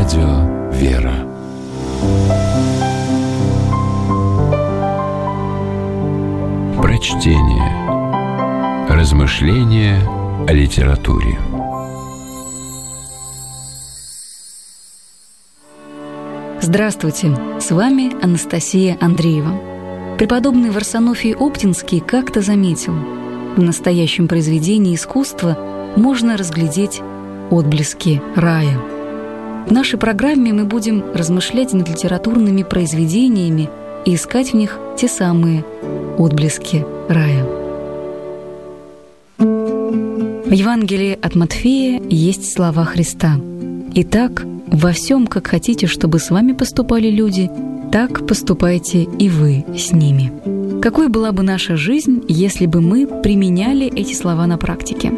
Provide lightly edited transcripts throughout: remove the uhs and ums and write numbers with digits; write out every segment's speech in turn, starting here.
Радио «Вера». Прочтение. Размышления о литературе. Здравствуйте, с вами Анастасия Андреева. Преподобный Варсонофий Оптинский как-то заметил: в настоящем произведении искусства можно разглядеть отблески рая. В нашей программе мы будем размышлять над литературными произведениями и искать в них те самые отблески рая. В Евангелии от Матфея есть слова Христа: «Итак, во всем, как хотите, чтобы с вами поступали люди, так поступайте и вы с ними». Какой была бы наша жизнь, если бы мы применяли эти слова на практике?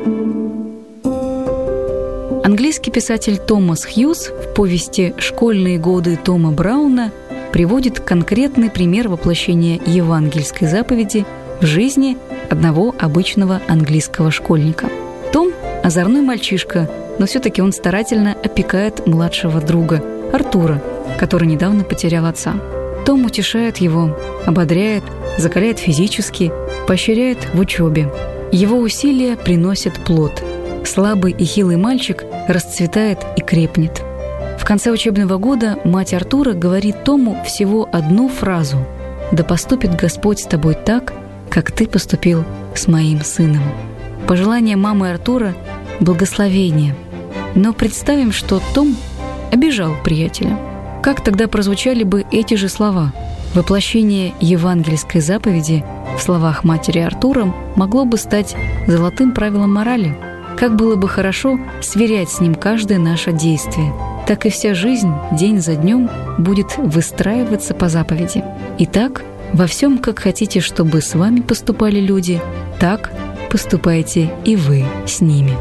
Английский писатель Томас Хьюз в повести «Школьные годы» Тома Брауна приводит конкретный пример воплощения евангельской заповеди в жизни одного обычного английского школьника. Том – озорной мальчишка, но все-таки он старательно опекает младшего друга Артура, который недавно потерял отца. Том утешает его, ободряет, закаляет физически, поощряет в учебе. Его усилия приносят плод. Слабый и хилый мальчик расцветает и крепнет. В конце учебного года мать Артура говорит Тому всего одну фразу: «Да поступит Господь с тобой так, как ты поступил с моим сыном». Пожелание мамы Артура – благословение. Но представим, что Том обижал приятеля. Как тогда прозвучали бы эти же слова? Воплощение евангельской заповеди в словах матери Артура могло бы стать золотым правилом морали. Как было бы хорошо сверять с ним каждое наше действие. Так и вся жизнь день за днем будет выстраиваться по заповеди. Итак, во всем, как хотите, чтобы с вами поступали люди, так поступайте и вы с ними.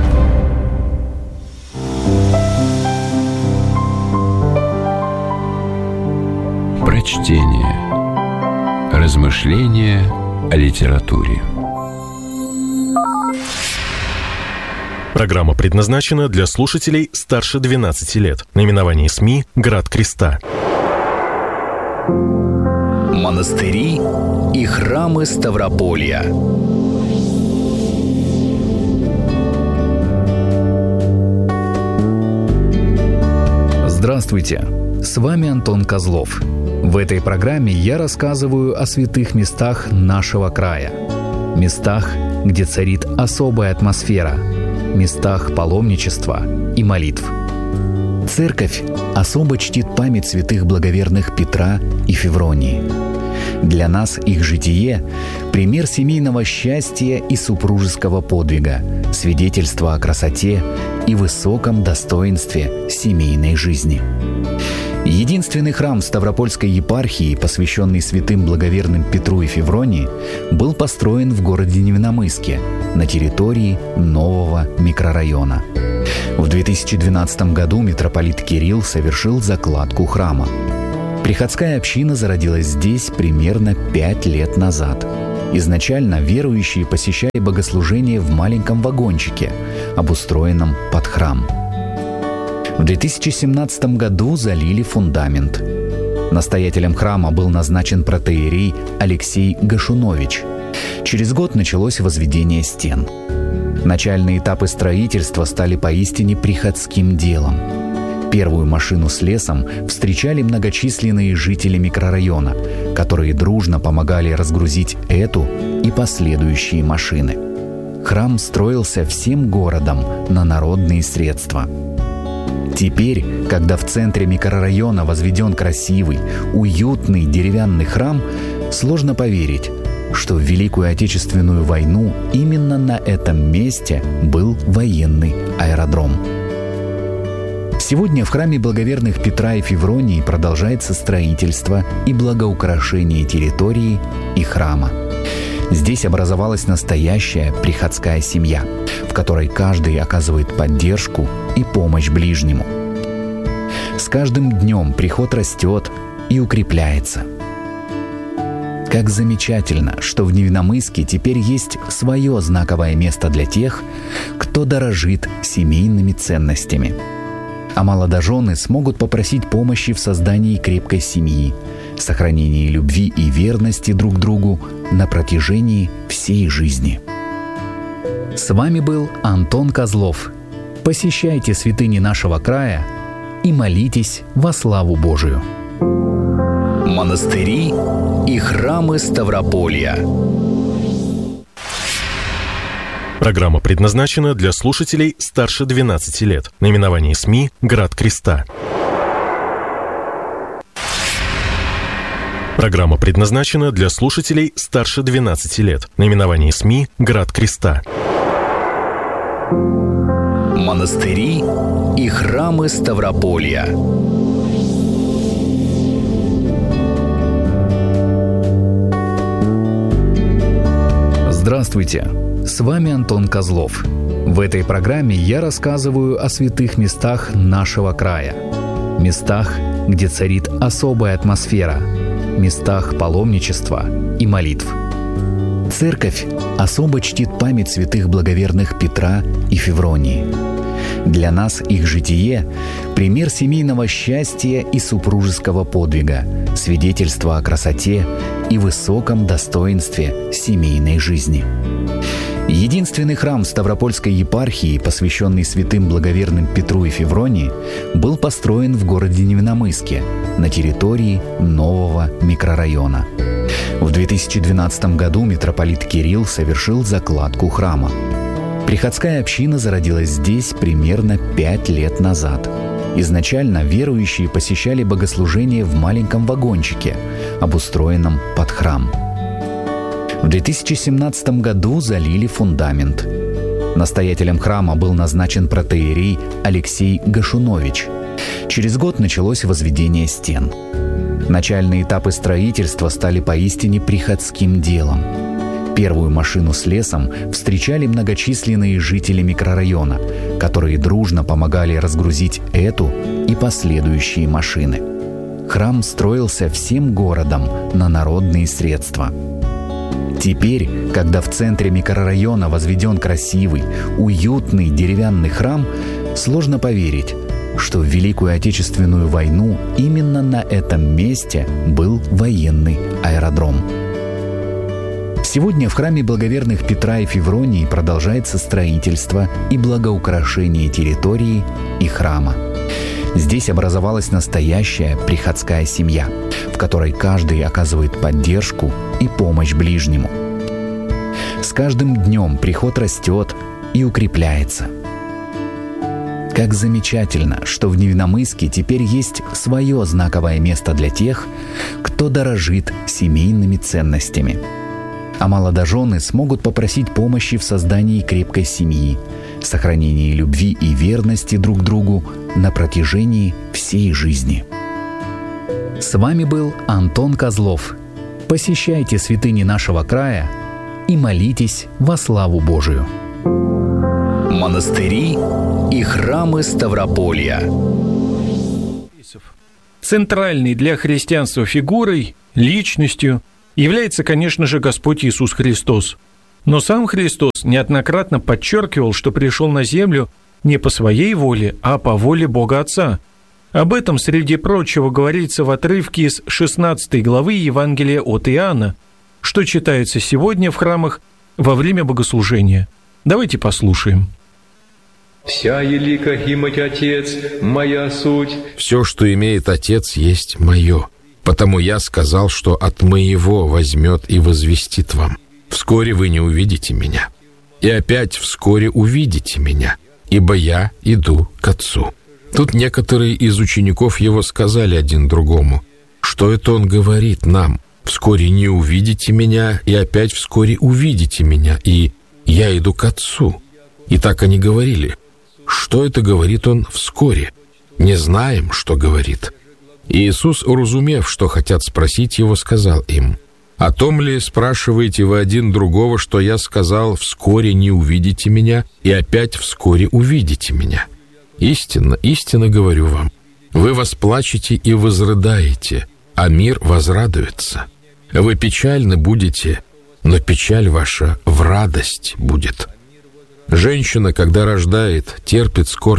Прочтение. Размышления о литературе. Программа предназначена для слушателей старше 12 лет. Наименование СМИ «Град Креста». Монастыри и храмы Ставрополья. Здравствуйте! С вами Антон Козлов. В этой программе я рассказываю о святых местах нашего края. Местах, где царит особая атмосфера. Местах паломничества и молитв. Церковь особо чтит память святых благоверных Петра и Февронии. Для нас их житие – пример семейного счастья и супружеского подвига, свидетельство о красоте и высоком достоинстве семейной жизни. Единственный храм Ставропольской епархии, посвященный святым благоверным Петру и Февронии, был построен в городе Невиномысске на территории нового микрорайона. В 2012 году митрополит Кирилл совершил закладку храма. Приходская община зародилась здесь примерно 5 лет назад. Изначально верующие посещали богослужение в маленьком вагончике, обустроенном под храм. В 2017 году залили фундамент. Настоятелем храма был назначен протоиерей Алексей Гашунович. Через год началось возведение стен. Начальные этапы строительства стали поистине приходским делом. Первую машину с лесом встречали многочисленные жители микрорайона, которые дружно помогали разгрузить эту и последующие машины. Храм строился всем городом на народные средства. Теперь, когда в центре микрорайона возведен красивый, уютный деревянный храм, сложно поверить, что в Великую Отечественную войну именно на этом месте был военный аэродром. Сегодня в храме благоверных Петра и Февронии продолжается строительство и благоукрашение территории и храма. Здесь образовалась настоящая приходская семья, в которой каждый оказывает поддержку и помощь ближнему. С каждым днем приход растет и укрепляется. Как замечательно, что в Невиномысске теперь есть свое знаковое место для тех, кто дорожит семейными ценностями. а молодожены смогут попросить помощи в создании крепкой семьи, сохранении любви и верности друг другу на протяжении всей жизни. С вами был Антон Козлов. Посещайте святыни нашего края и молитесь во славу Божию. Монастыри и храмы Ставрополья. Программа предназначена для слушателей старше 12 лет. Наименование СМИ «Град Креста». Программа предназначена для слушателей старше 12 лет. Наименование СМИ «Град Креста». Монастыри и храмы Ставрополья. Здравствуйте! С вами Антон Козлов. В этой программе я рассказываю о святых местах нашего края. Местах, где царит особая атмосфера. Местах паломничества и молитв. Церковь особо чтит память святых благоверных Петра и Февронии. Для нас их житие – пример семейного счастья и супружеского подвига, свидетельство о красоте и высоком достоинстве семейной жизни. Единственный храм Ставропольской епархии, посвященный святым благоверным Петру и Февронии, был построен в городе Невиномысске на территории нового микрорайона. В 2012 году митрополит Кирилл совершил закладку храма. Приходская община зародилась здесь примерно 5 лет назад. Изначально верующие посещали богослужение в маленьком вагончике, обустроенном под храм. В 2017 году залили фундамент. Настоятелем храма был назначен протоиерей Алексей Гашунович. Через год началось возведение стен. Начальные этапы строительства стали поистине приходским делом. Первую машину с лесом встречали многочисленные жители микрорайона, которые дружно помогали разгрузить эту и последующие машины. Храм строился всем городом на народные средства. Теперь, когда в центре микрорайона возведен красивый, уютный деревянный храм, сложно поверить, что в Великую Отечественную войну именно на этом месте был военный аэродром. Сегодня в храме благоверных Петра и Февронии продолжается строительство и благоукрашение территории и храма. Здесь образовалась настоящая приходская семья, в которой каждый оказывает поддержку и помощь ближнему. С каждым днем приход растет и укрепляется. Как замечательно, что в Невиномысске теперь есть свое знаковое место для тех, кто дорожит семейными ценностями. А молодожены смогут попросить помощи в создании крепкой семьи, сохранении любви и верности друг другу на протяжении всей жизни. С вами был Антон Козлов. Посещайте святыни нашего края и молитесь во славу Божию. Монастыри и храмы Ставрополья. Центральной для христианства фигурой, личностью является, конечно же, Господь Иисус Христос. Но сам Христос неоднократно подчеркивал, что пришел на землю не по своей воле, а по воле Бога Отца. Об этом, среди прочего, говорится в отрывке из 16 главы Евангелия от Иоанна, что читается сегодня в храмах во время богослужения. Давайте послушаем. «Вся елика имать Отец, моя суть». «Все, что имеет Отец, есть мое. Потому я сказал, что от моего возьмет и возвестит вам. Вскоре вы не увидите меня. И опять вскоре увидите меня, ибо я иду к Отцу». Тут некоторые из учеников его сказали один другому: «Что это он говорит нам? Вскоре не увидите меня, и опять вскоре увидите меня, и я иду к Отцу». И так они говорили: «Что это говорит он вскоре? Не знаем, что говорит». И Иисус, уразумев, что хотят спросить его, сказал им: «О том ли спрашиваете вы один другого, что я сказал: вскоре не увидите меня, и опять вскоре увидите меня? Истинно, истинно говорю вам, вы восплачете и возрыдаете, а мир возрадуется. Вы печальны будете, но печаль ваша в радость будет. Женщина, когда рождает, терпит скорбь,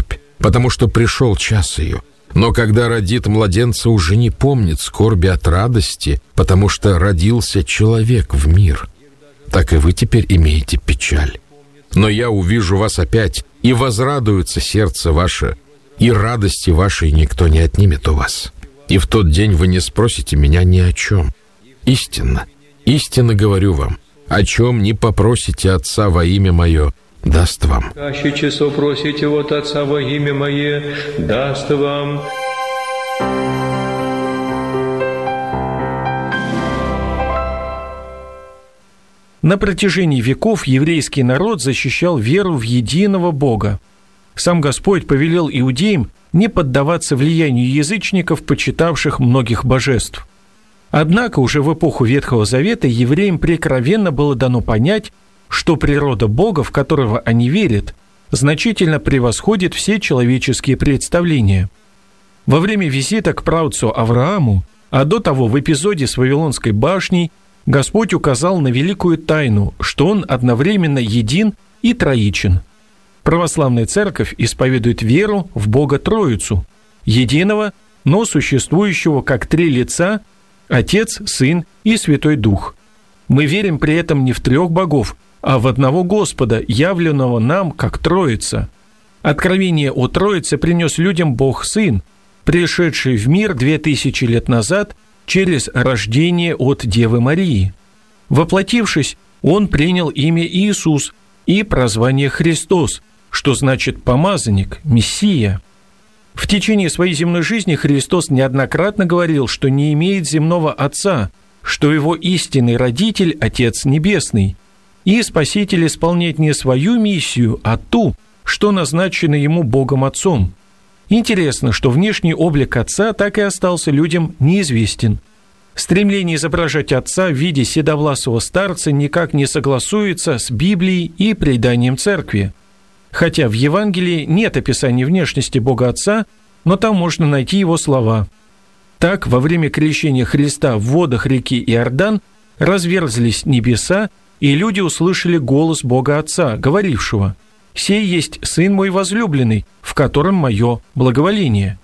потому что пришел час ее. Но когда родит младенца, уже не помнит скорби от радости, потому что родился человек в мир. Так и вы теперь имеете печаль. Но я увижу вас опять, и возрадуется сердце ваше, и радости вашей никто не отнимет у вас. И в тот день вы не спросите меня ни о чем. Истинно, истинно говорю вам, о чем не попросите Отца во имя Мое, даст вам. Аще часо просите от Отца во имя Мое, даст вам. На протяжении веков еврейский народ защищал веру в единого Бога. Сам Господь повелел иудеям не поддаваться влиянию язычников, почитавших многих божеств. Однако уже в эпоху Ветхого Завета евреям прекровенно было дано понять, что природа Бога, в которого они верят, значительно превосходит все человеческие представления. Во время визита к праотцу Аврааму, а до того в эпизоде с Вавилонской башней, Господь указал на великую тайну, что Он одновременно един и троичен. Православная церковь исповедует веру в Бога Троицу, единого, но существующего как три лица – Отец, Сын и Святой Дух. Мы верим при этом не в трех богов, а в одного Господа, явленного нам как Троица. Откровение о Троице принес людям Бог Сын, пришедший в мир 2000 лет назад через рождение от Девы Марии. Воплотившись, Он принял имя Иисус и прозвание Христос, что значит «помазанник», «мессия». В течение своей земной жизни Христос неоднократно говорил, что не имеет земного Отца, что Его истинный Родитель – Отец Небесный, и Спаситель исполняет не свою миссию, а ту, что назначено Ему Богом Отцом. Интересно, что внешний облик Отца так и остался людям неизвестен. Стремление изображать Отца в виде седовласого старца никак не согласуется с Библией и преданием Церкви. Хотя в Евангелии нет описания внешности Бога Отца, но там можно найти Его слова. Так, во время крещения Христа в водах реки Иордан разверзлись небеса, и люди услышали голос Бога Отца, говорившего: «Сей есть Сын мой возлюбленный, в котором мое благоволение».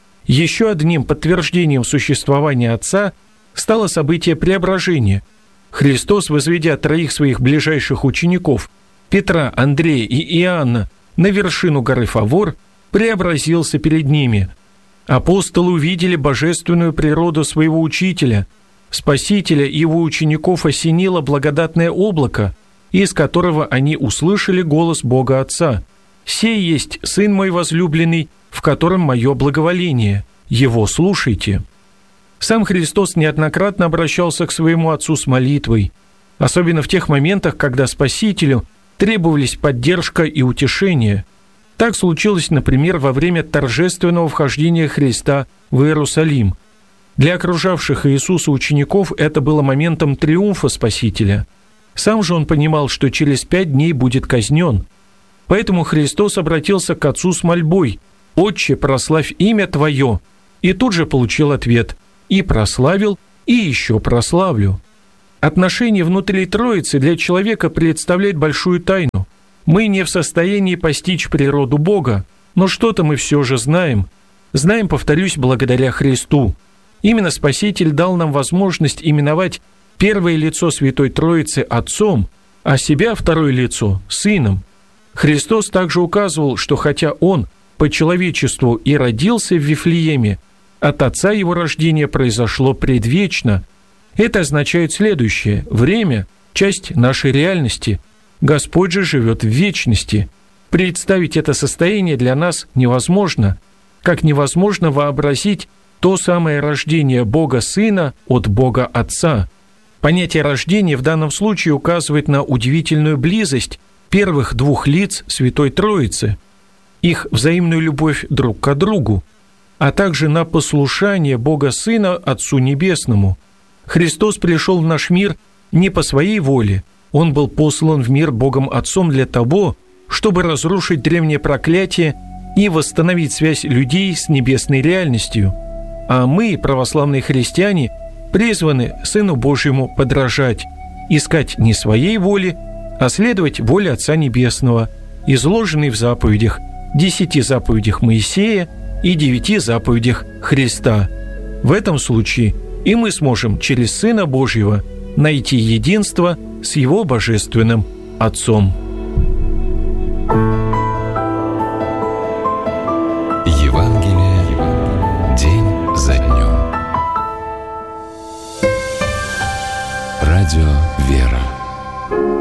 Еще одним подтверждением существования Отца стало событие преображения. Христос, возведя троих своих ближайших учеников – Петра, Андрея и Иоанна на вершину горы Фавор, преобразился перед ними. Апостолы увидели божественную природу своего учителя. Спасителя и его учеников осенило благодатное облако, из которого они услышали голос Бога Отца: «Сей есть Сын мой возлюбленный, в котором мое благоволение. Его слушайте». Сам Христос неоднократно обращался к своему Отцу с молитвой, особенно в тех моментах, когда Спасителю требовались поддержка и утешение. Так случилось, например, во время торжественного вхождения Христа в Иерусалим. Для окружавших Иисуса учеников это было моментом триумфа Спасителя. Сам же Он понимал, что через 5 дней будет казнен. Поэтому Христос обратился к Отцу с мольбой: «Отче, прославь имя Твое», и тут же получил ответ: «И прославил, и еще прославлю». Отношение внутри Троицы для человека представляет большую тайну. Мы не в состоянии постичь природу Бога, но что-то мы все же знаем. Знаем, повторюсь, благодаря Христу. Именно Спаситель дал нам возможность именовать первое лицо Святой Троицы Отцом, а себя второе лицо Сыном. Христос также указывал, что хотя Он по человечеству и родился в Вифлееме, от Отца Его рождения произошло предвечно. Это означает следующее: время – часть нашей реальности, Господь же живет в вечности. Представить это состояние для нас невозможно, как невозможно вообразить то самое рождение Бога Сына от Бога Отца. Понятие рождения в данном случае указывает на удивительную близость первых двух лиц Святой Троицы, их взаимную любовь друг к другу, а также на послушание Бога Сына Отцу Небесному. Христос пришел в наш мир не по своей воле, Он был послан в мир Богом Отцом для того, чтобы разрушить древнее проклятие и восстановить связь людей с небесной реальностью. А мы, православные христиане, призваны Сыну Божьему подражать, искать не своей воли, а следовать воле Отца Небесного, изложенной в заповедях, 10 заповедях Моисея и 9 заповедях Христа. В этом случае и мы сможем через Сына Божьего найти единство с Его Божественным Отцом.